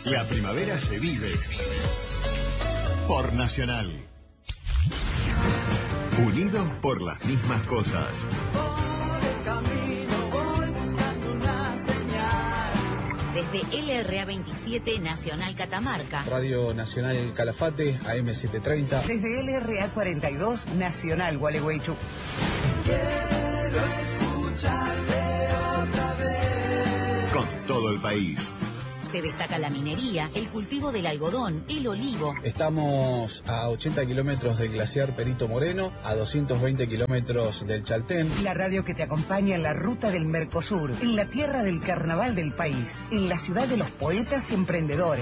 La primavera se vive por Nacional. Unidos por las mismas cosas. Desde LRA 27 Nacional Catamarca, Radio Nacional Calafate, AM 730. Desde LRA 42 Nacional Gualeguaychú. Quiero escucharte otra vez. Con todo el país. se destaca la minería, el cultivo del algodón, el olivo. Estamos a 80 kilómetros del glaciar Perito Moreno, a 220 kilómetros del Chaltén. La radio que te acompaña en la ruta del Mercosur, en la tierra del carnaval del país, en la ciudad de los poetas y emprendedores.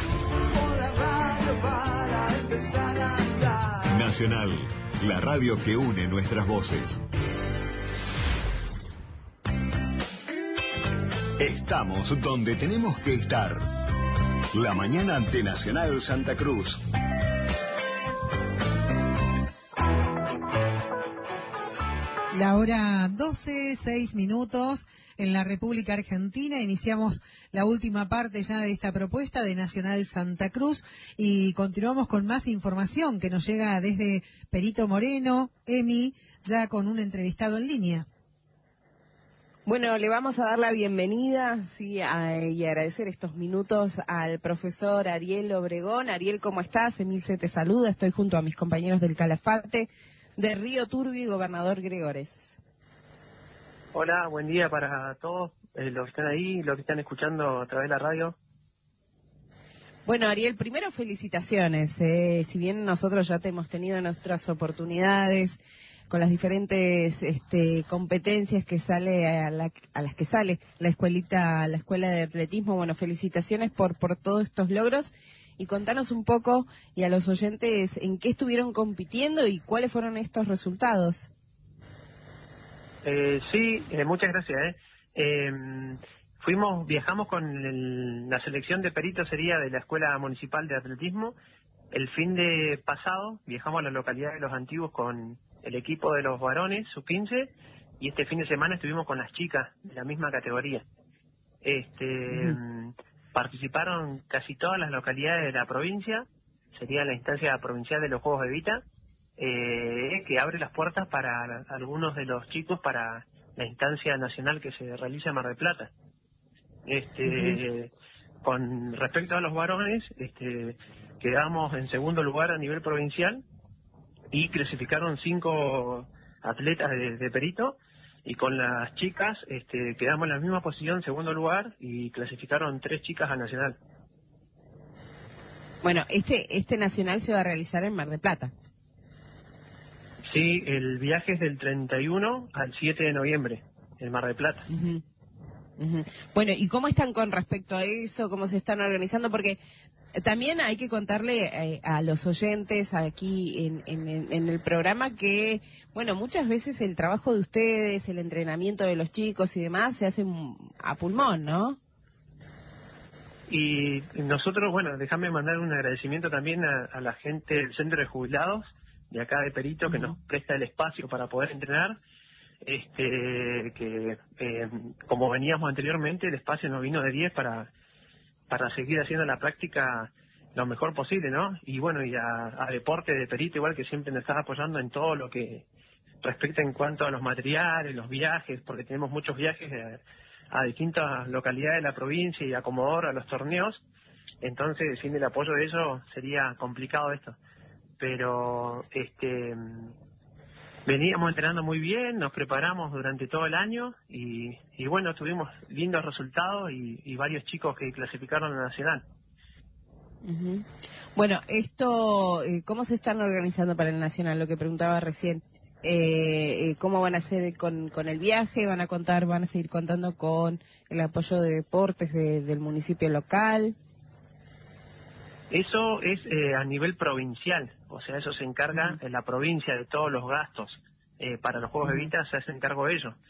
Nacional, la radio que une nuestras voces. Estamos donde tenemos que estar. La mañana de Nacional Santa Cruz. La hora 12, 6 minutos en la República Argentina. Iniciamos la última parte ya de esta propuesta de Nacional Santa Cruz y continuamos con más información que nos llega desde Perito Moreno, Emi, ya con un entrevistado en línea. Bueno, le vamos a dar la bienvenida y agradecer estos minutos al profesor Ariel Obregón. Ariel, ¿cómo estás? Emilce te saluda, estoy junto a mis compañeros del Calafate, de Río Turbio y Gobernador Gregores. Hola, buen día para todos los que están ahí, los que están escuchando a través de la radio. Bueno, Ariel, primero felicitaciones. Si bien nosotros ya te hemos tenido nuestras oportunidades con las diferentes competencias que sale a las que sale la escuela de atletismo, bueno, felicitaciones por todos estos logros y contanos un poco y a los oyentes en qué estuvieron compitiendo y cuáles fueron estos resultados. Sí, muchas gracias. Viajamos con la selección de peritos sería de la Escuela Municipal de Atletismo. El fin de pasado viajamos a la localidad de Los Antiguos con el equipo de los varones, sub-15, y este fin de semana estuvimos con las chicas de la misma categoría. Participaron casi todas las localidades de la provincia, sería la instancia provincial de los Juegos Evita, que abre las puertas para algunos de los chicos para la instancia nacional que se realiza en Mar del Plata. Con respecto a los varones, quedamos en segundo lugar a nivel provincial y clasificaron 5 atletas de perito, y con las chicas quedamos en la misma posición, segundo lugar, y clasificaron 3 chicas a nacional. Bueno, este nacional se va a realizar en Mar del Plata. Sí, el viaje es del 31 al 7 de noviembre, en Mar del Plata. Bueno, ¿y cómo están con respecto a eso? ¿Cómo se están organizando? Porque también hay que contarle a los oyentes aquí en el programa que, bueno, muchas veces el trabajo de ustedes, el entrenamiento de los chicos y demás se hace a pulmón, ¿no? Y nosotros, bueno, déjame mandar un agradecimiento también a la gente del Centro de Jubilados de acá de Perito, que nos presta el espacio para poder entrenar. Como veníamos anteriormente, el espacio nos vino de 10 para seguir haciendo la práctica lo mejor posible, ¿no? Y bueno, y a Deporte de Perito igual, que siempre nos está apoyando en todo lo que respecta en cuanto a los materiales, los viajes, porque tenemos muchos viajes a distintas localidades de la provincia y a Comodoro, a los torneos. Entonces, sin el apoyo de ellos sería complicado esto. Pero veníamos entrenando muy bien, nos preparamos durante todo el año y bueno, tuvimos lindos resultados y varios chicos que clasificaron a Nacional. Bueno, esto, ¿cómo se están organizando para el Nacional? Lo que preguntaba recién. ¿Cómo van a hacer con el viaje? ¿Van a seguir contando con el apoyo de deportes del municipio local? Eso es a nivel provincial, o sea, eso se encarga en la provincia de todos los gastos. Para los Juegos Evita se hacen cargo de ellos.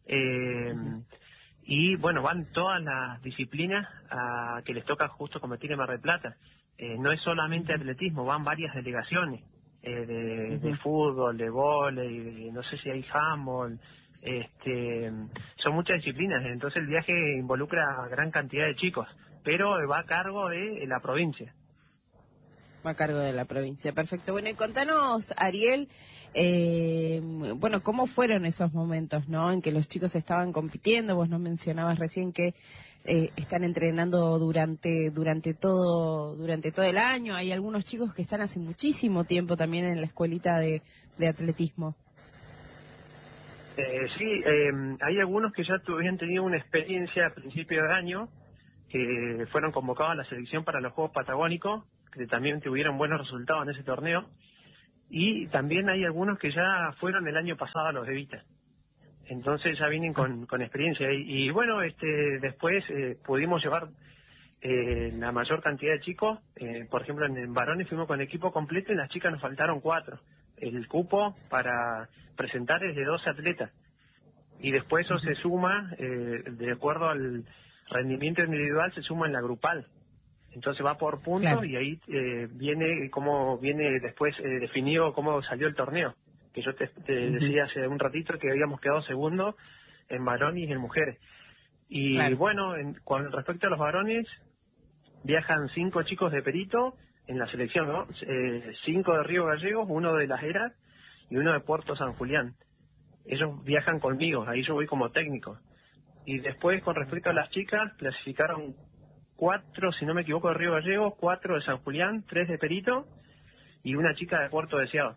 Y bueno, van todas las disciplinas que les toca justo competir en Mar del Plata. No es solamente atletismo, van varias delegaciones de fútbol, de vóley, no sé si hay handball. Son muchas disciplinas, entonces el viaje involucra a gran cantidad de chicos. pero va a cargo de la provincia. Va a cargo de la provincia, perfecto. Bueno, y contanos, Ariel, bueno, ¿cómo fueron esos momentos, no? En que los chicos estaban compitiendo, vos nos mencionabas recién que están entrenando durante todo el año. Hay algunos chicos que están hace muchísimo tiempo también en la escuelita de atletismo. Sí, hay algunos que ya habían tenido una experiencia a principio de año, que fueron convocados a la selección para los Juegos Patagónicos, que también tuvieron buenos resultados en ese torneo, y también hay algunos que ya fueron el año pasado a los Evita. Entonces ya vienen con experiencia. Y bueno, después pudimos llevar la mayor cantidad de chicos. Por ejemplo, en varones fuimos con equipo completo y en las chicas nos faltaron 4. El cupo para presentar es de 12 atletas. Y después eso se suma, de acuerdo al rendimiento individual, se suma en la grupal. Entonces va por puntos, claro. Y ahí viene después definido cómo salió el torneo. Que yo te decía hace un ratito que habíamos quedado segundo en varones y en mujeres. Y claro. Bueno, con respecto a los varones, viajan 5 chicos de Perito en la selección, ¿no? 5 de Río Gallegos, 1 de Las Heras y 1 de Puerto San Julián. Ellos viajan conmigo, ahí yo voy como técnico. Y después, con respecto a las chicas, clasificaron 4, si no me equivoco, de Río Gallegos, 4 de San Julián, 3 de Perito y una chica de Puerto Deseado.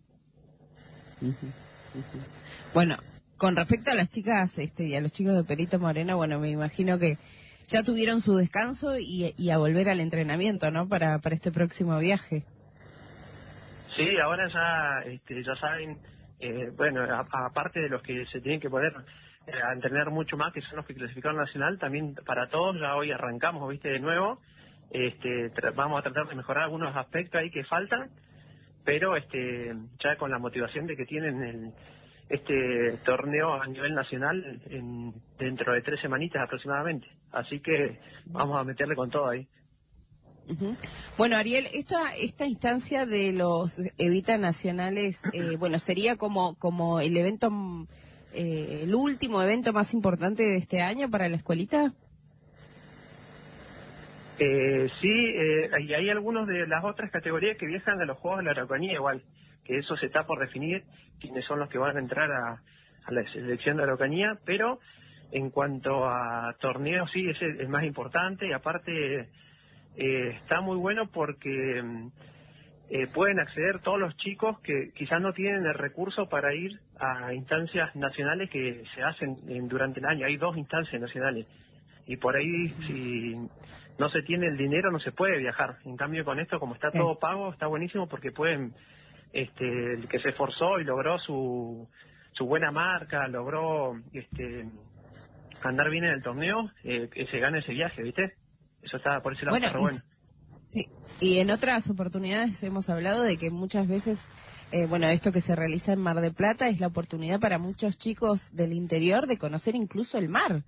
Bueno, con respecto a las chicas y a los chicos de Perito Moreno, bueno, me imagino que ya tuvieron su descanso y a volver al entrenamiento, ¿no? Para este próximo viaje. Sí, ahora ya saben, bueno, aparte de los que se tienen que poner a entrenar mucho más, que son los que clasificaron nacional, también para todos, ya hoy arrancamos, viste, de nuevo, vamos a tratar de mejorar algunos aspectos ahí que faltan, pero ya con la motivación de que tienen este torneo a nivel nacional dentro de 3 semanitas aproximadamente, así que vamos a meterle con todo ahí. Bueno, Ariel, esta instancia de los Evita nacionales, bueno, sería como el evento, el último evento más importante de este año para la escuelita. Sí, y hay algunos de las otras categorías que viajan a los Juegos de la Araucanía igual, que eso se está por definir quiénes son los que van a entrar a la selección de Araucanía, pero en cuanto a torneos sí, ese es más importante y aparte está muy bueno porque pueden acceder todos los chicos que quizás no tienen el recurso para ir a instancias nacionales que se hacen durante el año. Hay 2 instancias nacionales y por ahí si no se tiene el dinero no se puede viajar. En cambio con esto, como está todo pago, está buenísimo porque pueden, el que se esforzó y logró su buena marca, logró andar bien en el torneo, que se gane ese viaje, ¿viste? Eso está por ese lado, bueno. Sí. Y en otras oportunidades hemos hablado de que muchas veces, bueno, esto que se realiza en Mar del Plata es la oportunidad para muchos chicos del interior de conocer incluso el mar.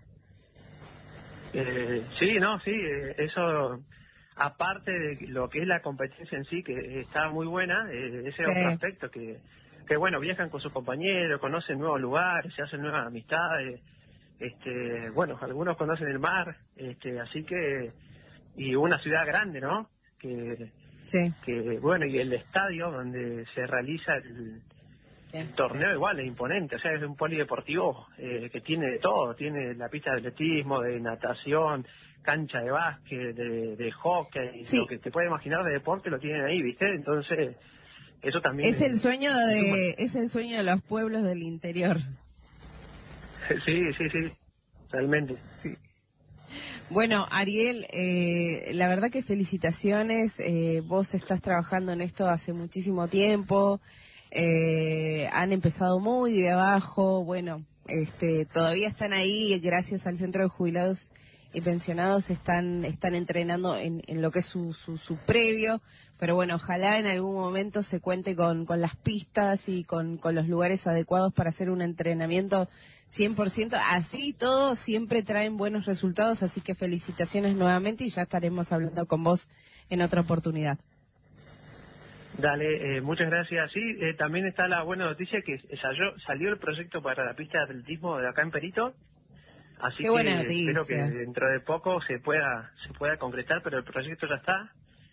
Sí, eso, aparte de lo que es la competencia en sí, que está muy buena, ese otro aspecto que bueno, viajan con sus compañeros, conocen nuevos lugares, se hacen nuevas amistades, bueno, algunos conocen el mar, así que, y una ciudad grande, ¿no? Que bueno, y el estadio donde se realiza el torneo igual es imponente, o sea, es un polideportivo que tiene de todo, tiene la pista de atletismo, de natación, cancha de básquet, de hockey, lo que te puedes imaginar de deporte lo tienen ahí, ¿viste? Entonces, eso también es el sueño de los pueblos del interior. Sí, realmente. Sí. Bueno, Ariel, la verdad que felicitaciones, vos estás trabajando en esto hace muchísimo tiempo, han empezado muy de abajo, bueno, todavía están ahí, gracias al Centro de Jubilados y Pensionados están entrenando en lo que es su predio, pero bueno, ojalá en algún momento se cuente con las pistas y con los lugares adecuados para hacer un entrenamiento 100%, así todo siempre traen buenos resultados, así que felicitaciones nuevamente y ya estaremos hablando con vos en otra oportunidad. Dale, muchas gracias. Sí, también está la buena noticia que salió el proyecto para la pista de atletismo de acá en Perito Así Qué buena que espero noticia. que dentro de poco se pueda concretar, pero el proyecto ya está.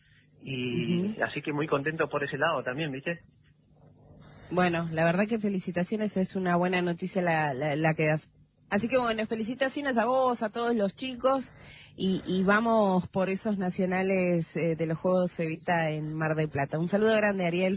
Y así que muy contento por ese lado también, ¿viste? Bueno, la verdad que felicitaciones, es una buena noticia la que das. Así que bueno, felicitaciones a vos, a todos los chicos, y vamos por esos nacionales de los Juegos Evita en Mar del Plata. Un saludo grande, Ariel.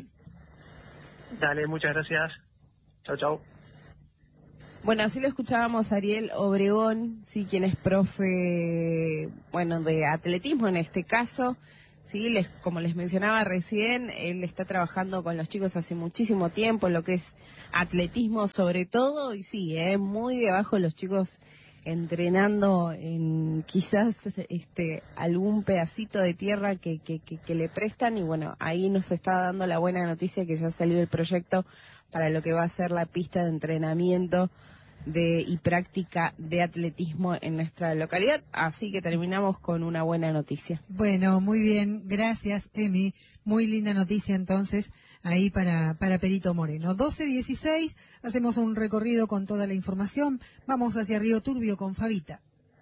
Dale, muchas gracias. Chau, chau. Bueno, así lo escuchábamos a Ariel Obregón, sí, quien es profe, bueno, de atletismo en este caso. Sí, como les mencionaba recién, él está trabajando con los chicos hace muchísimo tiempo en lo que es atletismo sobre todo, y sí, muy de abajo los chicos entrenando en quizás algún pedacito de tierra que le prestan, y bueno, ahí nos está dando la buena noticia que ya salió el proyecto para lo que va a ser la pista de entrenamiento y práctica de atletismo en nuestra localidad, así que terminamos con una buena noticia. Bueno, muy bien, gracias, Emi. Muy linda noticia entonces ahí para Perito Moreno. 12:16, hacemos un recorrido con toda la información. Vamos hacia Río Turbio con Fabita.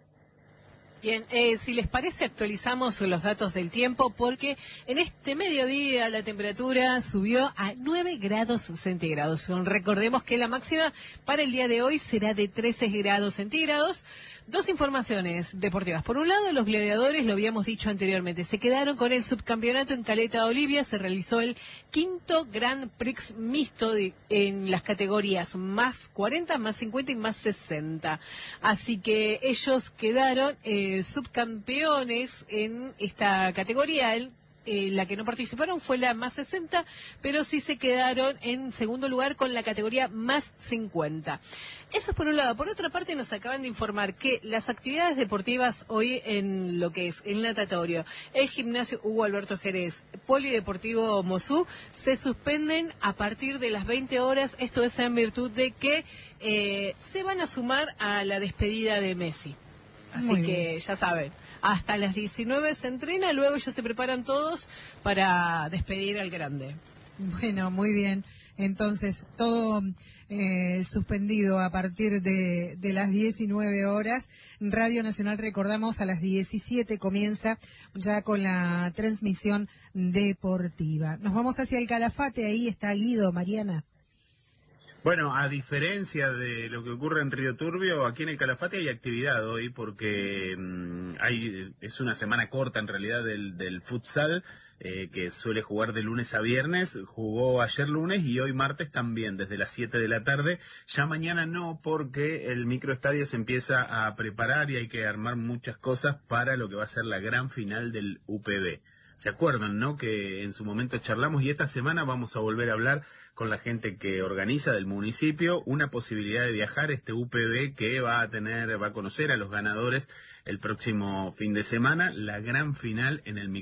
Bien, si les parece actualizamos los datos del tiempo porque en este mediodía la temperatura subió a 9 grados centígrados. Recordemos que la máxima para el día de hoy será de 13 grados centígrados. Dos informaciones deportivas. Por un lado, los gladiadores, lo habíamos dicho anteriormente, se quedaron con el subcampeonato en Caleta Olivia. Se realizó el quinto Grand Prix mixto en las categorías más 40, más 50 y más 60. Así que ellos quedaron subcampeones en esta categoría. La que no participaron fue la más 60, pero sí se quedaron en segundo lugar con la categoría más 50. Eso es por un lado. Por otra parte, nos acaban de informar que las actividades deportivas hoy en lo que es el natatorio, el gimnasio Hugo Alberto Jerez, Polideportivo Mosú, se suspenden a partir de las 20 horas. Esto es en virtud de que se van a sumar a la despedida de Messi. Así que ya saben, hasta las 19 se entrena, luego ya se preparan todos para despedir al grande. Bueno, muy bien. Entonces, todo suspendido a partir de las 19 horas. Radio Nacional, recordamos, a las 17 comienza ya con la transmisión deportiva. Nos vamos hacia el Calafate, ahí está Guido, Mariana. Bueno, a diferencia de lo que ocurre en Río Turbio, aquí en el Calafate hay actividad hoy porque es una semana corta en realidad del futsal, que suele jugar de lunes a viernes. Jugó ayer lunes y hoy martes también, desde las 7 de la tarde. Ya mañana no, porque el microestadio se empieza a preparar y hay que armar muchas cosas para lo que va a ser la gran final del UPB. ¿Se acuerdan, no? Que en su momento charlamos, y esta semana vamos a volver a hablar con la gente que organiza del municipio una posibilidad de viajar, este UPB que va a conocer a los ganadores el próximo fin de semana, la gran final en el